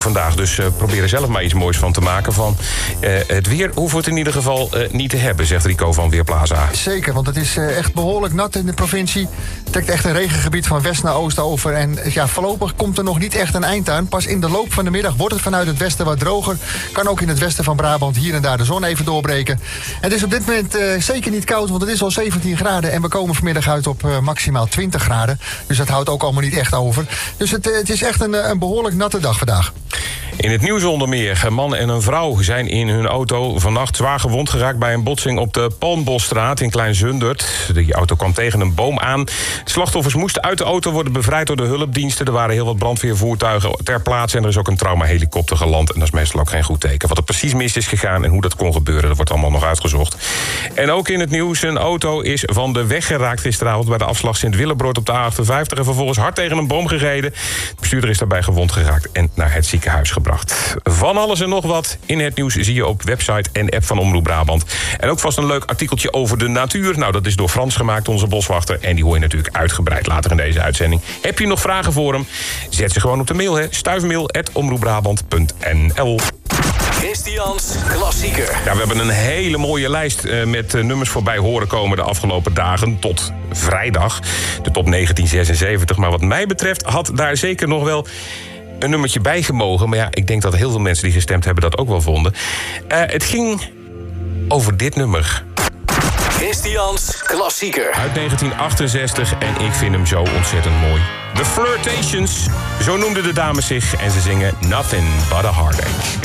Vandaag, dus probeer er zelf maar iets moois van te maken. Van het weer hoeven we het in ieder geval niet te hebben, zegt Rico van Weerplaza. Zeker, want het is echt behoorlijk nat in de provincie. Het trekt echt een regengebied van west naar oost over. En ja, voorlopig komt er nog niet echt een eind aan. Pas in de loop van de middag wordt het vanuit het westen wat droger. Kan ook in het westen van Brabant hier en daar de zon even doorbreken. Het is op dit moment zeker niet koud, want het is al 17 graden. En we komen vanmiddag uit op maximaal 20 graden. Dus dat houdt ook allemaal niet echt over. Dus het is echt een behoorlijk natte dag vandaag. In het nieuws onder meer. Een man en een vrouw zijn in hun auto vannacht zwaar gewond geraakt bij een botsing op de Palmbosstraat in Klein-Zundert. Die auto kwam tegen een boom aan. De slachtoffers moesten uit de auto worden bevrijd door de hulpdiensten. Er waren heel wat brandweervoertuigen ter plaatse en er is ook een traumahelikopter geland. En dat is meestal ook geen goed teken. Wat er precies mis is gegaan en hoe dat kon gebeuren, dat wordt allemaal nog uitgezocht. En ook in het nieuws, een auto is van de weg geraakt gisteravond bij de afslag Sint-Willebroord op de A58 en vervolgens hard tegen een boom gereden. De bestuurder is daarbij gewond geraakt en naar het ziekenhuis gebracht. Van alles en nog wat in het nieuws zie je op website en app van Omroep Brabant. En ook vast een leuk artikeltje over de natuur. Nou, dat is door Frans gemaakt, onze boswachter. En die hoor je natuurlijk uitgebreid later in deze uitzending. Heb je nog vragen voor hem? Zet ze gewoon op de mail, hè. stuifmail@omroepbrabant.nl. Christians Klassieker. Ja, we hebben een hele mooie lijst met nummers voorbij horen komen de afgelopen dagen tot vrijdag. De top 1976. Maar wat mij betreft had daar zeker nog wel een nummertje bij gemogen. Maar ja, ik denk dat heel veel mensen die gestemd hebben dat ook wel vonden. Het ging over dit nummer. Christians Klassieker. Uit 1968 en ik vind hem zo ontzettend mooi. The Flirtations, zo noemden de dames zich. En ze zingen Nothing But a Heartache.